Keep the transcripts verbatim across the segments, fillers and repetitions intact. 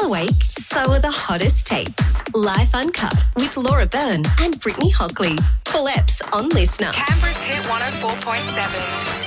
awake, so are the hottest takes. Life Uncut with Laura Byrne and Brittany Hockley. Full eps on Listener. Canberra's Hit one oh four point seven.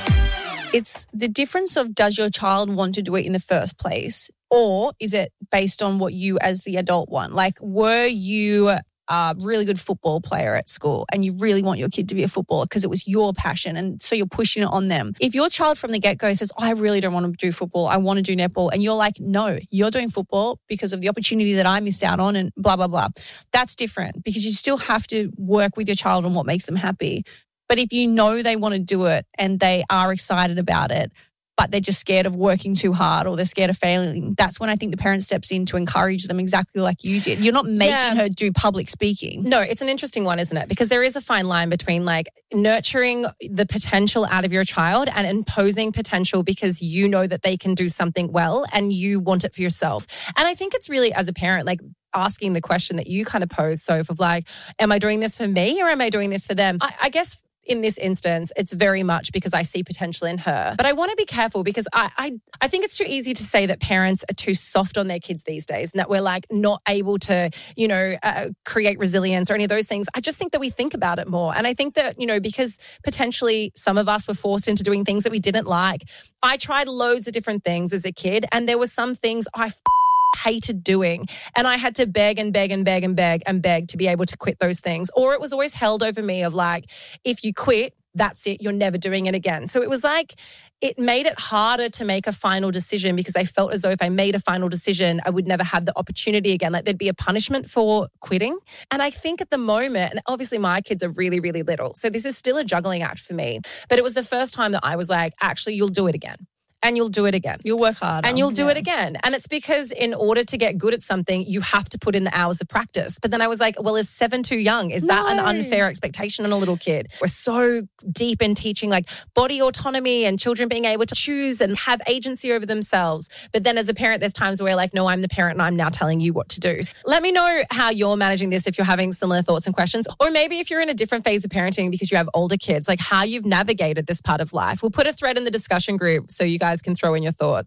It's the difference of, does your child want to do it in the first place, or is it based on what you as the adult want? Like, were you a really good football player at school and you really want your kid to be a footballer because it was your passion, and so you're pushing it on them? If your child from the get-go says, oh, I really don't want to do football, I want to do netball, and you're like, no, you're doing football because of the opportunity that I missed out on and blah, blah, blah. That's different, because you still have to work with your child on what makes them happy. But if you know they want to do it and they are excited about it, but they're just scared of working too hard or they're scared of failing, that's when I think the parent steps in to encourage them exactly like you did. You're not making yeah. her do public speaking. No, it's an interesting one, isn't it? Because there is a fine line between like nurturing the potential out of your child and imposing potential because you know that they can do something well and you want it for yourself. And I think it's really, as a parent, like asking the question that you kind of posed, Soph, of like, am I doing this for me or am I doing this for them? I, I guess in this instance, it's very much because I see potential in her. But I want to be careful because I, I I think it's too easy to say that parents are too soft on their kids these days and that we're like not able to, you know, uh, create resilience or any of those things. I just think that we think about it more. And I think that, you know, because potentially some of us were forced into doing things that we didn't like. I tried loads of different things as a kid, and there were some things I f- hated doing, and I had to beg and beg and beg and beg and beg to be able to quit those things. Or it was always held over me of like, if you quit, that's it, you're never doing it again. So it was like, it made it harder to make a final decision because I felt as though if I made a final decision, I would never have the opportunity again. Like there'd be a punishment for quitting. And I think at the moment, and obviously my kids are really, really little, so this is still a juggling act for me, but it was the first time that I was like, actually, you'll do it again. And you'll do it again. You'll work hard. And you'll do yeah. it again. And it's because in order to get good at something, you have to put in the hours of practice. But then I was like, well, is seven too young? Is no. that an unfair expectation on a little kid? We're so deep in teaching like body autonomy and children being able to choose and have agency over themselves. But then as a parent, there's times where you're like, no, I'm the parent and I'm now telling you what to do. Let me know how you're managing this if you're having similar thoughts and questions. Or maybe if you're in a different phase of parenting because you have older kids, like how you've navigated this part of life. We'll put a thread in the discussion group so you guys can throw in your thoughts.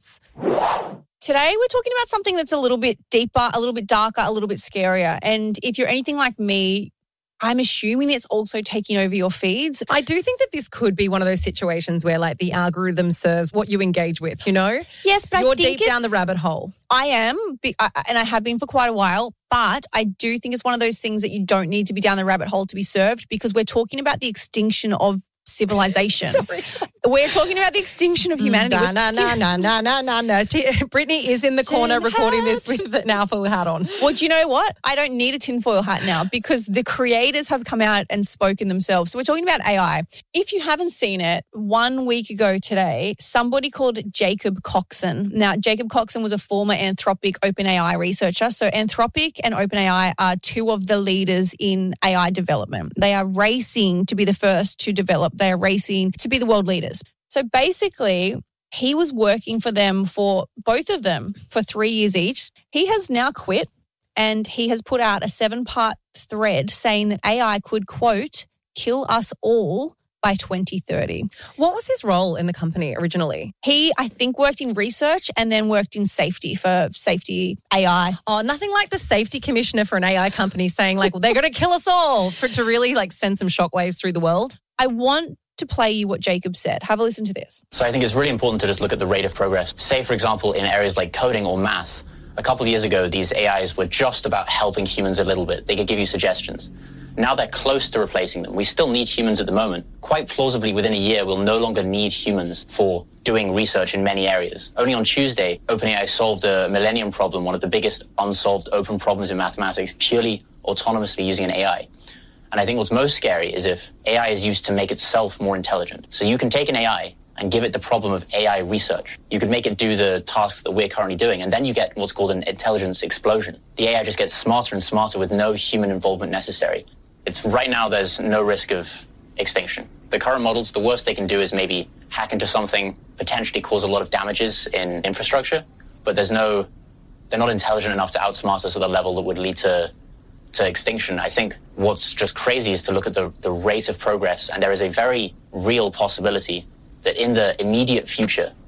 Today, we're talking about something that's a little bit deeper, a little bit darker, a little bit scarier. And if you're anything like me, I'm assuming it's also taking over your feeds. I do think that this could be one of those situations where like the algorithm serves what you engage with, you know? Yes, but you're I think deep down the rabbit hole. I am, and I have been for quite a while, but I do think it's one of those things that you don't need to be down the rabbit hole to be served, because we're talking about the extinction of civilization. Sorry. We're talking about the extinction of humanity. No, no, no, no, no, no, no, no. Brittany is in the corner recording this with an alfoil hat on. Well, do you know what? I don't need a tinfoil hat now because the creators have come out and spoken themselves. So we're talking about A I. If you haven't seen it, one week ago today, somebody called Jacob Coxon. Now, Jacob Coxon was a former Anthropic OpenAI researcher. So Anthropic and OpenAI are two of the leaders in A I development. They are racing to be the first to develop. They are racing to be the world leaders. So basically, he was working for them, for both of them, for three years each. He has now quit, and he has put out a seven-part thread saying that A I could, quote, kill us all by twenty thirty. What was his role in the company originally? He, I think, worked in research and then worked in safety for safety A I. Oh, nothing like the safety commissioner for an A I company saying like, well, they're going to kill us all, for to really like send some shockwaves through the world. I want to play you what Jacob said. Have a listen to this. So I think it's really important to just look at the rate of progress. Say, for example, in areas like coding or math, a couple of years ago, these A Is were just about helping humans a little bit. They could give you suggestions. Now they're close to replacing them. We still need humans at the moment. Quite plausibly, within a year, we'll no longer need humans for doing research in many areas. Only on Tuesday, OpenAI solved a millennium problem, one of the biggest unsolved open problems in mathematics, purely autonomously using an A I. And I think what's most scary is if A I is used to make itself more intelligent. So you can take an A I and give it the problem of A I research. You could make it do the tasks that we're currently doing, and then you get what's called an intelligence explosion. The A I just gets smarter and smarter with no human involvement necessary. It's right now there's no risk of extinction. The current models, the worst they can do is maybe hack into something, potentially cause a lot of damages in infrastructure, but there's no, they're not intelligent enough to outsmart us at the level that would lead to to extinction. I think what's just crazy is to look at the, the rate of progress, and there is a very real possibility that in the immediate future,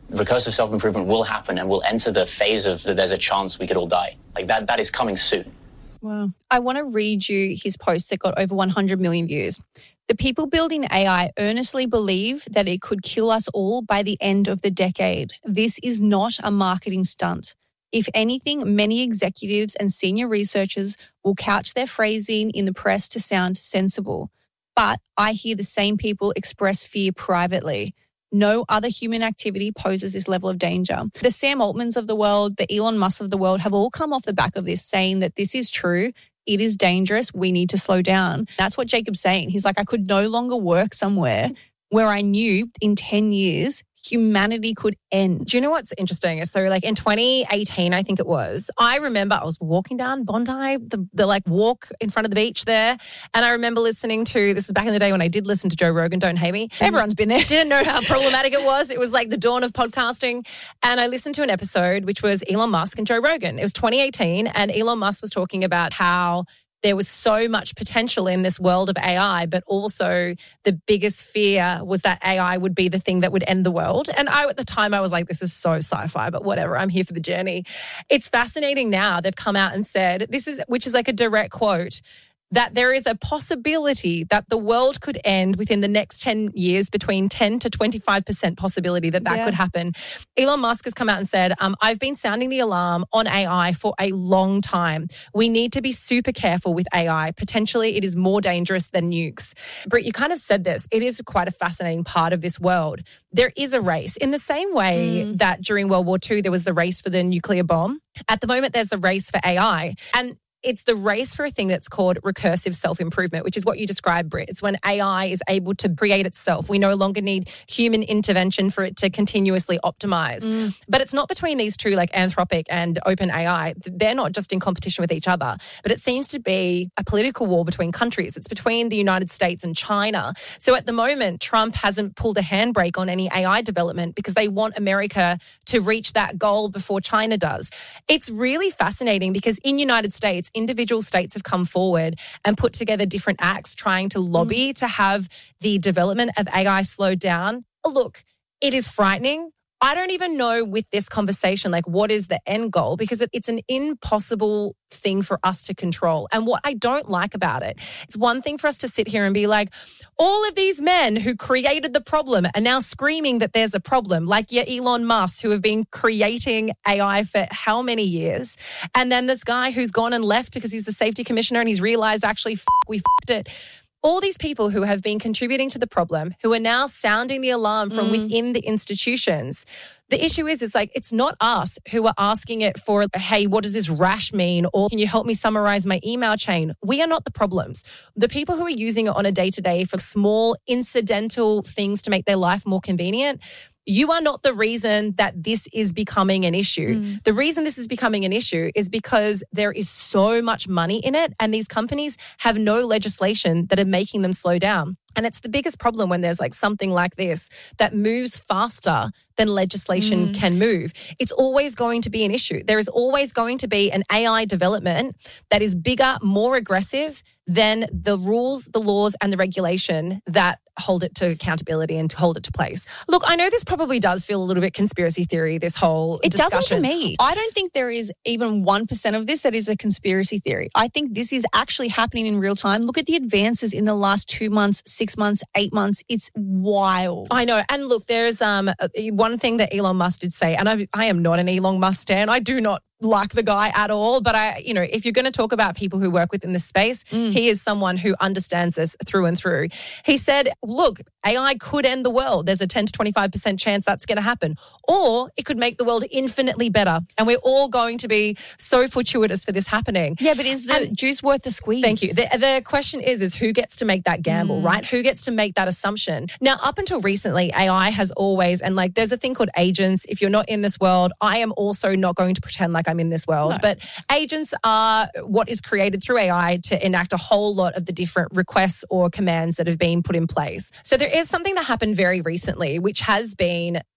recursive self-improvement will happen and we'll enter the phase of that there's a chance we could all die. Like that, that is coming soon. Wow. I want to read you his post that got over one hundred million views. The people building A I earnestly believe that it could kill us all by the end of the decade. This is not a marketing stunt. If anything, many executives and senior researchers will couch their phrasing in the press to sound sensible. But I hear the same people express fear privately. No other human activity poses this level of danger. The Sam Altmans of the world, the Elon Musk of the world have all come off the back of this saying that this is true. It is dangerous. We need to slow down. That's what Jacob's saying. He's like, I could no longer work somewhere where I knew in ten years humanity could end. Do you know what's interesting? So like in twenty eighteen, I think it was, I remember I was walking down Bondi, the, the like walk in front of the beach there. And I remember listening to, this was back in the day when I did listen to Joe Rogan, Don't Hate Me. Everyone's been there. Didn't know how problematic it was. It was like the dawn of podcasting. And I listened to an episode which was Elon Musk and Joe Rogan. It was twenty eighteen and Elon Musk was talking about how there was so much potential in this world of A I, but also the biggest fear was that A I would be the thing that would end the world. And I, at the time, I was like, this is so sci-fi, but whatever, I'm here for the journey. It's fascinating now. They've come out and said, this is, which is like a direct quote, that there is a possibility that the world could end within the next ten years, between ten to twenty-five percent possibility that that yeah. could happen. Elon Musk has come out and said, um, I've been sounding the alarm on A I for a long time. We need to be super careful with A I. Potentially, it is more dangerous than nukes. Britt, you kind of said this. It is quite a fascinating part of this world. There is a race. In the same way mm. that during World War Two, there was the race for the nuclear bomb. At the moment, there's the race for A I. And it's the race for a thing that's called recursive self-improvement, which is what you described, Britt. It's when A I is able to create itself. We no longer need human intervention for it to continuously optimize. Mm. But it's not between these two, like Anthropic and OpenAI. They're not just in competition with each other, but it seems to be a political war between countries. It's between the United States and China. So at the moment, Trump hasn't pulled a handbrake on any A I development because they want America to reach that goal before China does. It's really fascinating because in United States, individual states have come forward and put together different acts trying to lobby mm. to have the development of A I slowed down. Look, it is frightening. I don't even know with this conversation, like what is the end goal? Because it, it's an impossible thing for us to control. And what I don't like about it, it's one thing for us to sit here and be like, all of these men who created the problem are now screaming that there's a problem, like your Elon Musk, who have been creating A I for how many years? And then this guy who's gone and left because he's the safety commissioner and he's realized, actually, f- we f***ed it. All these people who have been contributing to the problem, who are now sounding the alarm from mm. within the institutions. The issue is, it's like, it's not us who are asking it for, hey, what does this rash mean? Or can you help me summarize my email chain? We are not the problems. The people who are using it on a day-to-day for small incidental things to make their life more convenient, you are not the reason that this is becoming an issue. Mm. The reason this is becoming an issue is because there is so much money in it and these companies have no legislation that are making them slow down. And it's the biggest problem when there's like something like this that moves faster than legislation mm. can move. It's always going to be an issue. There is always going to be an A I development that is bigger, more aggressive than the rules, the laws, and the regulation that hold it to accountability and to hold it to place. Look, I know this probably does feel a little bit conspiracy theory, this whole It discussion. doesn't to me. I don't think there is even one percent of this that is a conspiracy theory. I think this is actually happening in real time. Look at the advances in the last two months, six months, eight months. It's wild. I know. And look, there's um one thing that Elon Musk did say, and I, I am not an Elon Musk stan. I do not like the guy at all. But I, you know, if you're going to talk about people who work within this space, mm. he is someone who understands this through and through. He said, look, A I could end the world. There's a ten to twenty-five percent chance that's going to happen. Or it could make the world infinitely better. And we're all going to be so fortuitous for this happening. Yeah, but is the and, juice worth the squeeze? Thank you. The, the question is, is who gets to make that gamble, mm. right? Who gets to make that assumption? Now, up until recently, A I has always, and like there's a thing called agents. If you're not in this world, I am also not going to pretend like I'm in this world. No. But agents are what is created through A I to enact a whole lot of the different requests or commands that have been put in place. So there is something that happened very recently, which has been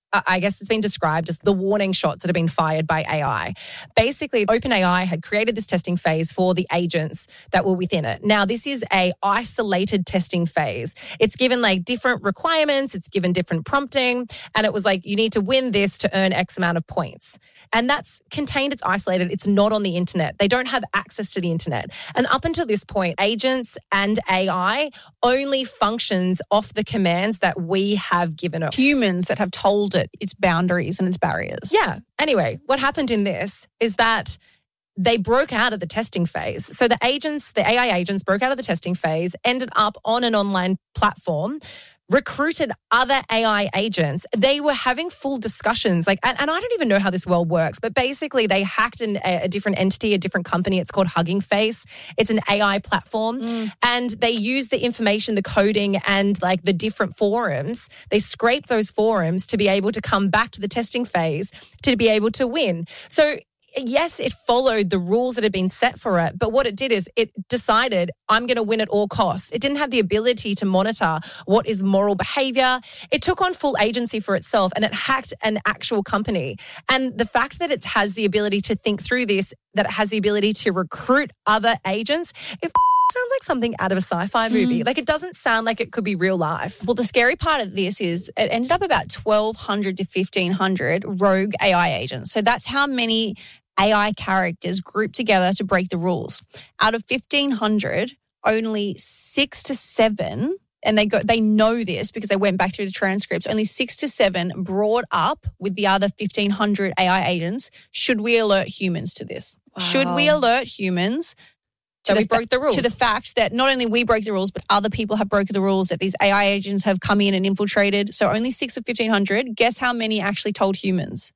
uh, I guess it's been described as the warning shots that have been fired by A I. Basically, OpenAI had created this testing phase for the agents that were within it. Now, this is a isolated testing phase. It's given like different requirements, it's given different prompting, and it was like, you need to win this to earn X amount of points. And that's contained, it's isolated, it's not on the internet. They don't have access to the internet. And up until this point, agents and A I only functions off the commands that we have given it. Humans that have told it its boundaries and its barriers. Yeah. Anyway, what happened in this is that they broke out of the testing phase. So the agents, the A I agents broke out of the testing phase, ended up on an online platform, recruited other A I agents. They were having full discussions, like, and, and I don't even know how this world works, but basically they hacked an, a, a different entity, a different company. It's called Hugging Face. It's an A I platform. Mm. And they use the information, the coding and like the different forums. They scrape those forums to be able to come back to the testing phase to be able to win. So yes, it followed the rules that had been set for it, but what it did is it decided, I'm going to win at all costs. It didn't have the ability to monitor what is moral behavior. It took on full agency for itself and it hacked an actual company. And the fact that it has the ability to think through this, that it has the ability to recruit other agents, it sounds like something out of a sci-fi movie. Mm. Like, it doesn't sound like it could be real life. Well, the scary part of this is it ended up about twelve hundred to fifteen hundred rogue A I agents. So that's how many A I characters grouped together to break the rules. Out of fifteen hundred, only six to seven, and they go, they know this because they went back through the transcripts, only six to seven brought up with the other fifteen hundred A I agents, should we alert humans to this? Wow. Should we alert humans to that we broke the rules? To the fact that not only we broke the rules, but other people have broken the rules, that these A I agents have come in and infiltrated. So only six of fifteen hundred. Guess how many actually told humans?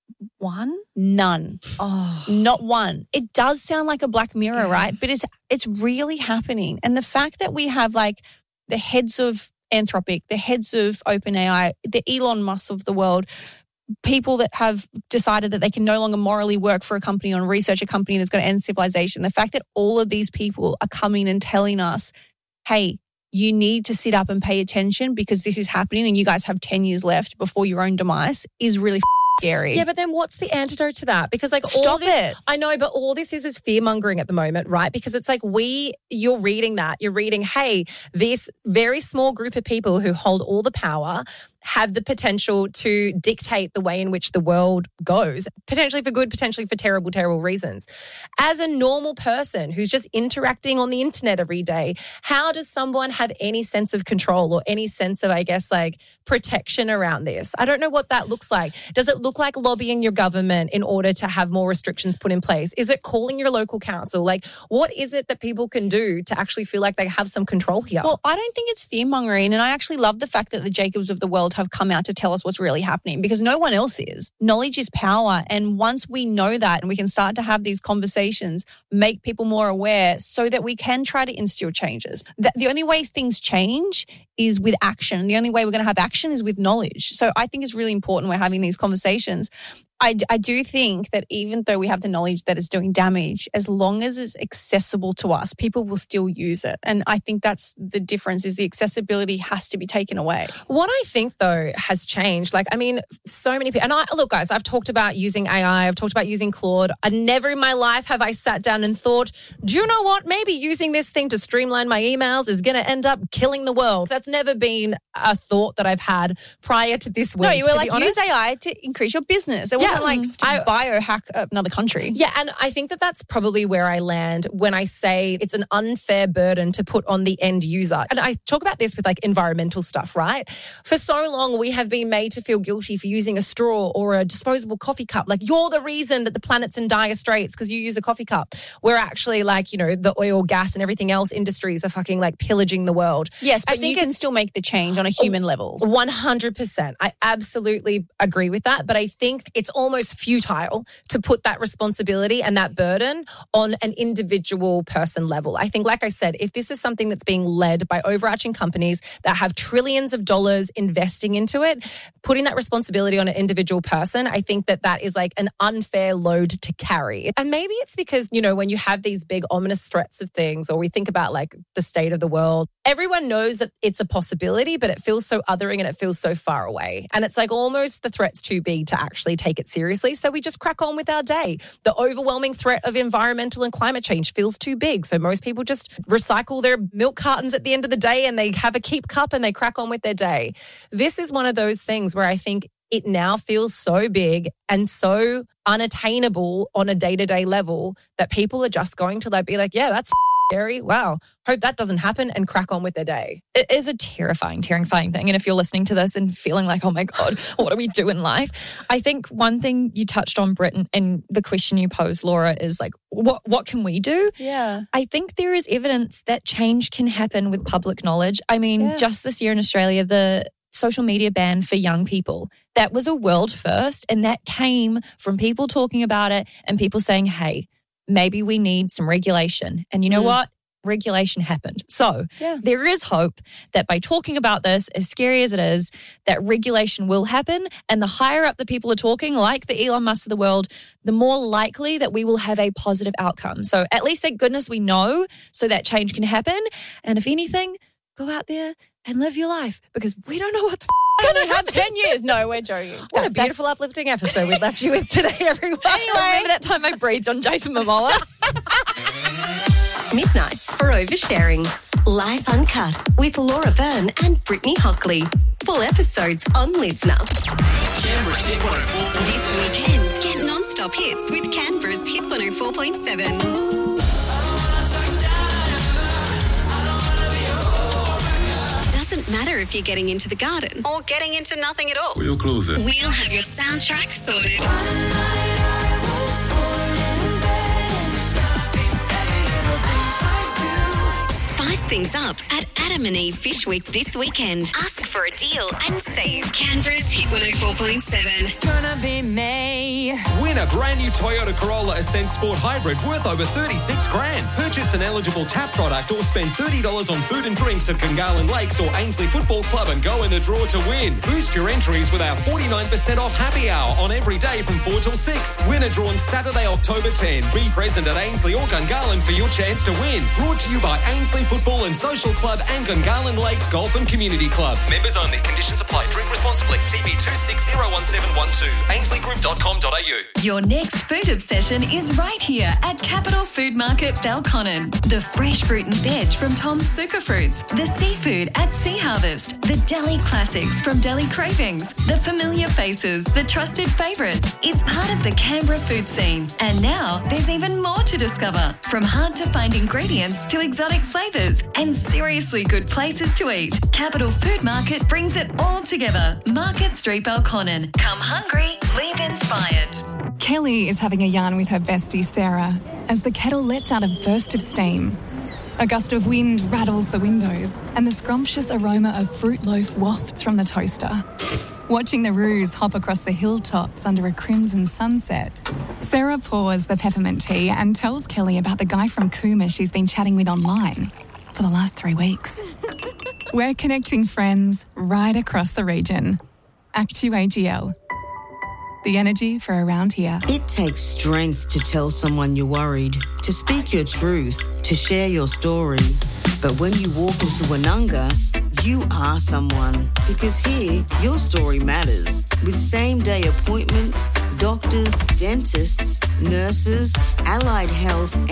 One? None. Oh. Not one. It does sound like a Black Mirror, yeah. right? But it's it's really happening. And the fact that we have like the heads of Anthropic, the heads of OpenAI, the Elon Musk of the world, people that have decided that they can no longer morally work for a company or research a company that's going to end civilization. The fact that all of these people are coming and telling us, hey, you need to sit up and pay attention because this is happening and you guys have ten years left before your own demise is really scary. Yeah, but then what's the antidote to that? Because like Stop all this, it. I know, but all this is is fear mongering at the moment, right? Because it's like we, you're reading that, you're reading, hey, this very small group of people who hold all the power have the potential to dictate the way in which the world goes, potentially for good, potentially for terrible, terrible reasons. As a normal person who's just interacting on the internet every day, how does someone have any sense of control or any sense of, I guess, like protection around this? I don't know what that looks like. Does it look like lobbying your government in order to have more restrictions put in place? Is it calling your local council? Like, what is it that people can do to actually feel like they have some control here? Well, I don't think it's fear-mongering, and I actually love the fact that the Jacobs of the world have come out to tell us what's really happening because no one else is. Knowledge is power. And once we know that and we can start to have these conversations, make people more aware so that we can try to instill changes. The, the only way things change is with action. The only way we're going to have action is with knowledge. So I think it's really important we're having these conversations. I, I do think that even though we have the knowledge that it's doing damage, as long as it's accessible to us, people will still use it. And I think that's the difference, is the accessibility has to be taken away. What I think, though, has changed, like, I mean, so many people, and I, look, guys, I've talked about using A I, I've talked about using Claude. I never in my life have I sat down and thought, do you know what? Maybe using this thing to streamline my emails is going to end up killing the world. That's never been a thought that I've had prior to this week. No, you were to like, use A I to increase your business. It Yeah. wasn't like to I- biohack another country. Yeah, and I think that that's probably where I land when I say it's an unfair burden to put on the end user. And I talk about this with like environmental stuff, right? For so long, we have been made to feel guilty for using a straw or a disposable coffee cup. Like, you're the reason that the planet's in dire straits because you use a coffee cup. We're actually like, you know, the oil, gas and everything else industries are fucking like pillaging the world. Yes, but I think you can it's still make the change on a human level. one hundred percent. I absolutely agree with that. But I think it's almost futile to put that responsibility and that burden on an individual person level. I think, like I said, if this is something that's being led by overarching companies that have trillions of dollars investing into it, putting that responsibility on an individual person, I think that that is like an unfair load to carry. And maybe it's because, you know, when you have these big ominous threats of things, or we think about like the state of the world, everyone knows that it's a possibility, but it feels so othering and it feels so far away. And it's like almost the threat's too big to actually take it seriously. So we just crack on with our day. The overwhelming threat of environmental and climate change feels too big. So most people just recycle their milk cartons at the end of the day and they have a keep cup and they crack on with their day. This is one of those things where I think it now feels so big and so unattainable on a day-to-day level that people are just going to like be like, yeah, that's scary. Wow. Hope that doesn't happen and crack on with their day. It is a terrifying, terrifying thing. And if you're listening to this and feeling like, oh my God, what do we do in life? I think one thing you touched on, Britt, and, and the question you posed, Laura, is like, what, what can we do? Yeah. I think there is evidence that change can happen with public knowledge. I mean, Yeah. just this year in Australia, the social media ban for young people, that was a world first. And that came from people talking about it and people saying, hey, maybe we need some regulation. And you know Mm. what? Regulation happened. So Yeah. there is hope that by talking about this, as scary as it is, that regulation will happen. And the higher up the people are talking, like the Elon Musk of the world, the more likely that we will have a positive outcome. So at least thank goodness we know so that change can happen. And if anything, go out there and live your life because we don't know what the I only have ten years. No, we're joking. What a That's- beautiful, uplifting episode we left you with today, everyone. Remember that time I breathed on Jason Momoa? Midnights for oversharing. Life Uncut with Laura Byrne and Brittany Hockley. Full episodes on Listener. Canberra's Hit one oh four point This weekend, get non-stop hits with Canberra's Hit one oh four point seven. Doesn't matter if you're getting into the garden or getting into nothing at all. We'll close it. We'll have your soundtrack sorted. Spice things up at Adam and Eve Fish Week this weekend. Ask for a deal and save. Canberra's Hit one oh four point seven. Win a brand new Toyota Corolla Ascent Sport Hybrid worth over thirty-six grand. Purchase an eligible tap product or spend thirty dollars on food and drinks at Gungahlin Lakes or Ainsley Football Club and go in the draw to win. Boost your entries with our forty-nine percent off happy hour on every day from four till six. Winner drawn Saturday, October tenth. Be present at Ainsley or Gungahlin for your chance to win. Brought to you by Ainsley Football and Social Club and Gungahlin Lakes Golf and Community Club. Members only. Conditions apply. Drink responsibly. T B two six zero one seven one two. ainsley group dot com dot a u. Your next food obsession is right here at Capital Food Market Belconnen. The fresh fruit and veg from Tom's Superfruits, the seafood at Sea Harvest, the deli classics from Deli Cravings, the familiar faces, the trusted favourites. It's part of the Canberra food scene. And now there's even more to discover, from hard to find ingredients to exotic flavours and seriously good places to eat. Capital Food Market brings it all together. Market Street Belconnen. Come hungry, leave inspired. Kelly is having a yarn with her bestie Sarah as the kettle lets out a burst of steam. A gust of wind rattles the windows and the scrumptious aroma of fruit loaf wafts from the toaster. Watching the roos hop across the hilltops under a crimson sunset, Sarah pours the peppermint tea and tells Kelly about the guy from Cooma she's been chatting with online for the last three weeks. We're connecting friends right across the region. Actu A G L. The energy for around here. It takes strength to tell someone you're worried, to speak your truth, to share your story. But when you walk into Woononga, you are someone. Because here, your story matters. With same-day appointments, doctors, dentists, nurses, allied health,